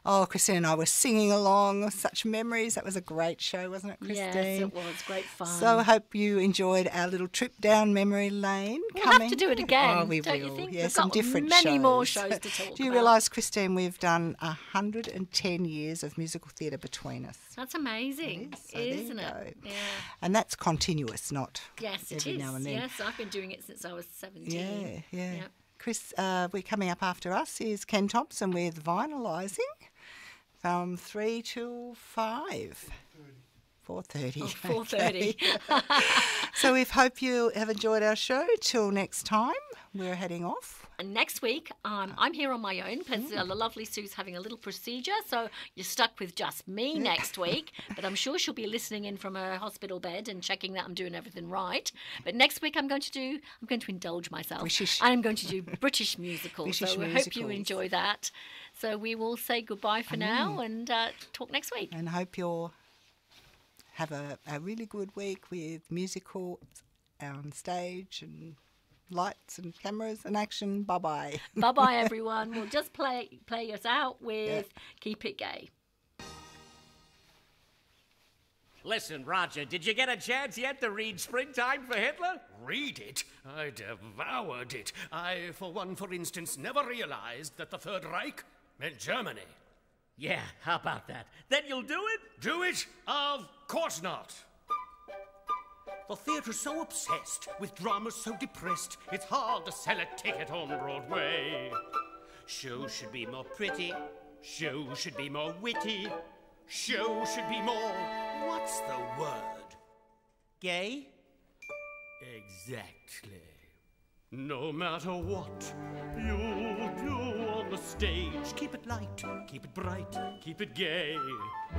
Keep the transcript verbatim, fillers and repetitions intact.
Oh, Christine and I were singing along. Such memories. That was a great show, wasn't it, Christine? Yes, it was. Great fun. So I hope you enjoyed our little trip down memory lane. We'll coming. have to do it again, Oh, we don't will. you think? Yeah, We've some got different many shows. more shows to talk Do you about. realise, Christine, we've done one hundred ten years of musical theatre between us. That's amazing, It is, so there you isn't it? go. Yeah. And that's continuous, not Yes, it every is. now and then. Yes, I've been doing it since I was seventeen. Yeah, yeah. Yep. Chris, uh, we're coming up after us is Ken Thompson with Vinylising from three till five. four thirty. Oh, four thirty. So we hope you have enjoyed our show. Till next time, we're heading off. And next week, um, I'm here on my own because uh, the lovely Sue's having a little procedure, so you're stuck with just me next week. But I'm sure she'll be listening in from her hospital bed and checking that I'm doing everything right. But next week, I'm going to do, I'm going to indulge myself. British. I'm going to do British musicals. British so I hope musicals. you enjoy that. So we will say goodbye for now and uh, talk next week. And hope you'll have a, a really good week with musical on stage and lights and cameras and action. Bye-bye. Bye bye, everyone. We'll just play play us out with Keep It Gay. Listen, Roger, did you get a chance yet to read Springtime for Hitler? Read it? I devoured it. I, for one, for instance, never realized that the Third Reich meant Germany. Yeah, how about that? Then you'll do it? Do it? Of course not. The theatre's so obsessed, with dramas so depressed, it's hard to sell a ticket on Broadway. Shows should be more pretty, shows should be more witty, shows should be more... what's the word? Gay? Exactly. No matter what you do on the stage, keep it light, keep it bright, keep it gay.